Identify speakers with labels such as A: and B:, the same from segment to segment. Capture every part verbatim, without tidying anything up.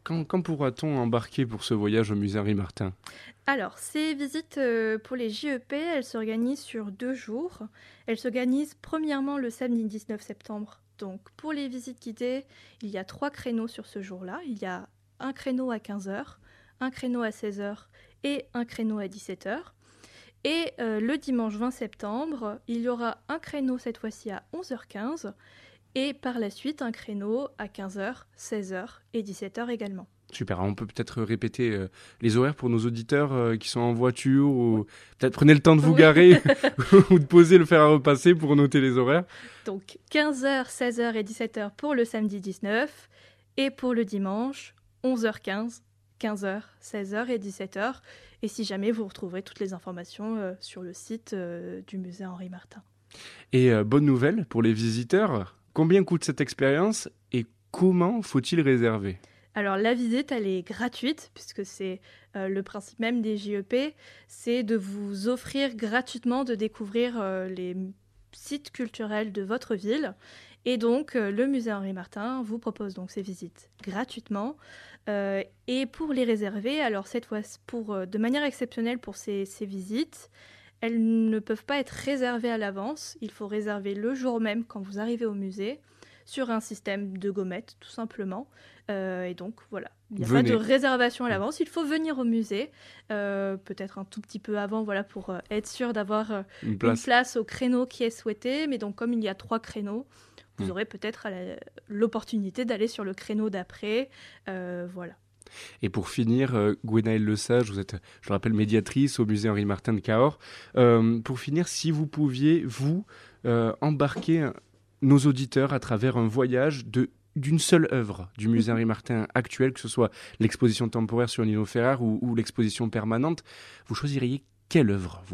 A: quand, quand pourra-t-on embarquer pour ce voyage au musée Henri Martin ?
B: Alors, ces visites euh, pour les J E P, elles s'organisent sur deux jours. Elles s'organisent premièrement le samedi dix-neuf septembre. Donc, pour les visites guidées, il y a trois créneaux sur ce jour-là. Il y a un créneau à quinze heures, un créneau à seize heures et un créneau à dix-sept heures. Et euh, le dimanche vingt septembre, il y aura un créneau cette fois-ci à onze heures quinze et par la suite un créneau à quinze heures, seize heures et dix-sept heures également.
A: Super, on peut peut-être répéter euh, les horaires pour nos auditeurs euh, qui sont en voiture ou oui. Peut-être prenez le temps de vous oui. garer ou de poser le fer à repasser pour noter les horaires.
B: Donc quinze heures, seize heures et dix-sept heures pour le samedi dix-neuf et pour le dimanche onze heures quinze, quinze heures, seize heures et dix-sept heures. Et si jamais vous retrouverez toutes les informations euh, sur le site euh, du musée Henri Martin.
A: Et euh, bonne nouvelle pour les visiteurs, combien coûte cette expérience et comment faut-il réserver ?
B: Alors la visite, elle est gratuite, puisque c'est euh, le principe même des J E P, c'est de vous offrir gratuitement de découvrir euh, les sites culturels de votre ville. Et donc, euh, le musée Henri Martin vous propose donc ces visites gratuitement. Euh, et pour les réserver, alors cette fois, pour, euh, de manière exceptionnelle pour ces, ces visites, elles ne peuvent pas être réservées à l'avance. Il faut réserver le jour même quand vous arrivez au musée, sur un système de gommettes, tout simplement. Euh, et donc, voilà, il n'y a Venez. pas de réservation à l'avance. Il faut venir au musée, euh, peut-être un tout petit peu avant, voilà, pour euh, être sûr d'avoir euh, une, place. une place au créneau qui est souhaité. Mais donc, comme il y a trois créneaux, vous mmh. aurez peut-être la, l'opportunité d'aller sur le créneau d'après. Euh, voilà.
A: Et pour finir, euh, Gwenaëlle Lesage, vous êtes, je le rappelle, médiatrice au musée Henri Martin de Cahors. Euh, pour finir, si vous pouviez, vous, euh, embarquer nos auditeurs à travers un voyage de, d'une seule œuvre du musée Henri Martin actuel, que ce soit l'exposition temporaire sur Nino Ferrer ou, ou l'exposition permanente, vous choisiriez quelle œuvre, vous ?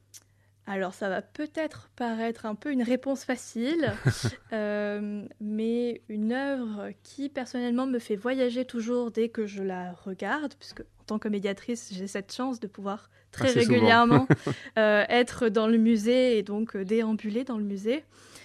B: Alors, ça va peut-être paraître un peu une réponse facile, euh, mais une œuvre qui, personnellement, me fait voyager toujours dès que je la regarde, puisque en tant que médiatrice, j'ai cette chance de pouvoir très Assez régulièrement euh, être dans le musée et donc euh, déambuler dans le musée.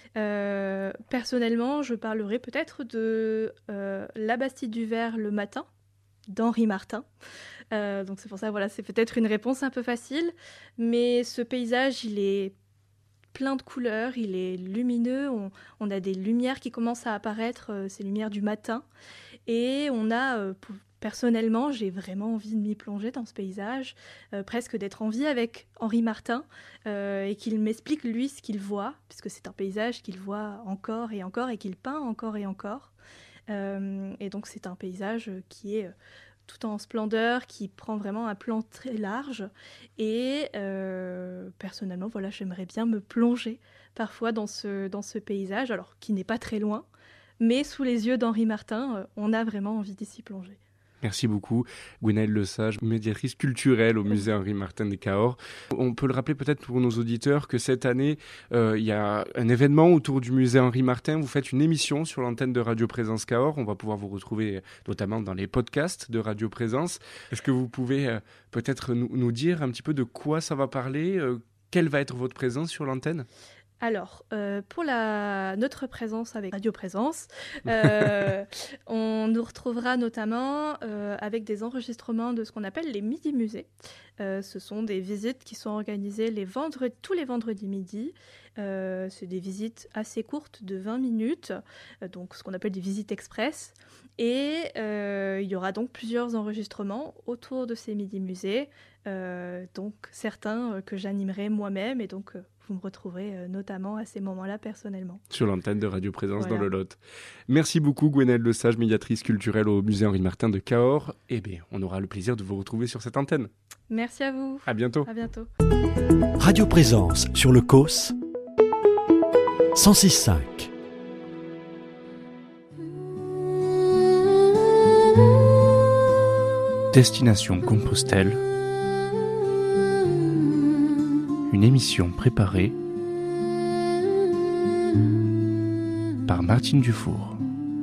B: Euh, personnellement, je parlerai peut-être de euh, La Bastide du Verre le matin, d'Henri Martin. Euh, donc c'est pour ça, voilà, c'est peut-être une réponse un peu facile, mais ce paysage, il est plein de couleurs, il est lumineux, on, on a des lumières qui commencent à apparaître, euh, ces lumières du matin, et on a, euh, pour, personnellement, j'ai vraiment envie de m'y plonger dans ce paysage, euh, presque d'être en vie avec Henri Martin, euh, et qu'il m'explique lui ce qu'il voit, puisque c'est un paysage qu'il voit encore et encore, et qu'il peint encore et encore. Euh, et donc c'est un paysage qui est tout en splendeur, qui prend vraiment un plan très large. Et euh, personnellement, voilà, j'aimerais bien me plonger parfois dans ce, dans ce paysage, alors qui n'est pas très loin, mais sous les yeux d'Henri Martin, on a vraiment envie d'y s'y plonger.
A: Merci beaucoup, Gwenaëlle Lesage, médiatrice culturelle au musée Henri Martin de Cahors. On peut le rappeler peut-être pour nos auditeurs que cette année, euh, il y a un événement autour du musée Henri Martin. Vous faites une émission sur l'antenne de Radio Présence Cahors. On va pouvoir vous retrouver notamment dans les podcasts de Radio Présence. Est-ce que vous pouvez euh, peut-être nous, nous dire un petit peu de quoi ça va parler euh, Quelle va être votre présence sur l'antenne ?
B: Alors, euh, pour la, notre présence avec Radio Présence, euh, on nous retrouvera notamment euh, avec des enregistrements de ce qu'on appelle les Midi Musées. Euh, ce sont des visites qui sont organisées les vendredis, tous les vendredis midi. Euh, c'est des visites assez courtes de vingt minutes, euh, donc ce qu'on appelle des visites express. Et euh, il y aura donc plusieurs enregistrements autour de ces Midi Musées, euh, donc certains euh, que j'animerai moi-même et donc... Euh, vous me retrouverez euh, notamment à ces moments-là personnellement.
A: Sur l'antenne de Radio Présence
B: voilà.
A: dans le Lot. Merci beaucoup Gwenaëlle Lesage, médiatrice culturelle au musée Henri Martin de Cahors. Eh bien, on aura le plaisir de vous retrouver sur cette antenne.
B: Merci à vous.
A: À bientôt.
B: À bientôt.
C: Radio Présence sur le C O S cent six cinq.
A: Destination Compostelle. Une émission préparée par Martine Dufour.